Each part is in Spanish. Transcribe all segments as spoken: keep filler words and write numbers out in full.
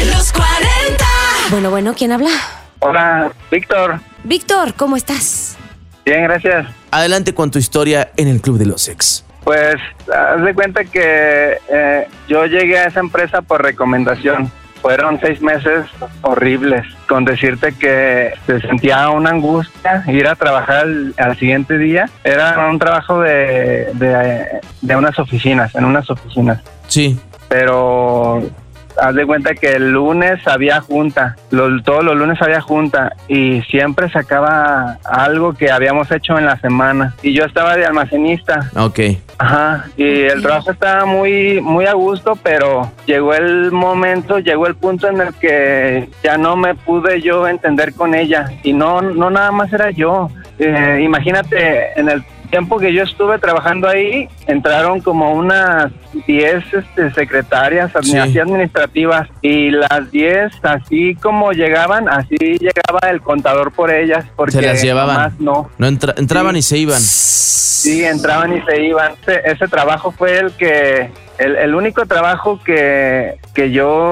Los cuarenta. Bueno, bueno, ¿quién habla? Hola, Víctor. Víctor, ¿cómo estás? Bien, gracias. Adelante con tu historia en el Club de los Ex. Pues, haz de cuenta que eh, yo llegué a esa empresa por recomendación. Fueron seis meses horribles, con decirte que se sentía una angustia ir a trabajar al, al siguiente día. Era un trabajo de, de, de unas oficinas, en unas oficinas. Sí. Pero haz de cuenta que el lunes había junta, los, todos los lunes había junta y siempre sacaba algo que habíamos hecho en la semana. Y yo estaba de almacenista. Ok. Ajá, y el trabajo estaba muy, muy a gusto, pero llegó el momento, llegó el punto en el que ya no me pude yo entender con ella. Y no, no nada más era yo. Eh, imagínate, en el tiempo que yo estuve trabajando ahí, entraron como unas diez este, secretarias Sí. así administrativas, y las diez, así como llegaban, así llegaba el contador por ellas, porque Se las llevaban. nomás no. No entra- entraban Sí. y se iban. Sí, entraban y se iban. Ese, ese trabajo fue el que, el, el único trabajo que, que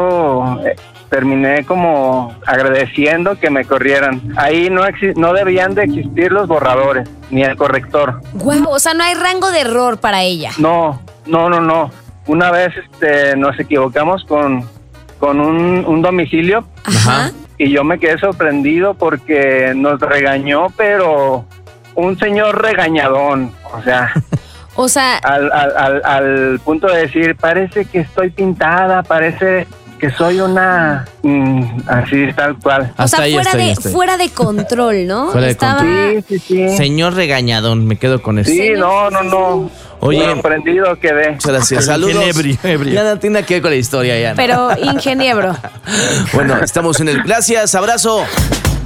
yo eh, terminé como agradeciendo que me corrieran. Ahí no exi- no debían de existir los borradores, ni el corrector. Guau, o sea, no hay rango de error para ella. No, no, no, no. Una vez este, nos equivocamos con, con un, un domicilio. Ajá. Y yo me quedé sorprendido porque nos regañó, pero un señor regañadón, o sea... O sea, Al, al, al, al punto de decir, parece que estoy pintada, parece que soy una... mm, así, tal cual. o Hasta sea ahí, fuera, hasta ahí, de, hasta ahí. fuera de control, ¿no? Fuera de Estaba... Sí, sí, sí. Señor regañadón, me quedo con eso. Sí, no, no, no. Oye. Sorprendido quedé. Muchas gracias. Saludos. Ebrio, ebrio. Ya no tiene que ver con la historia ya. ¿no? Pero ingeniero. Bueno, estamos en el... Gracias, abrazo.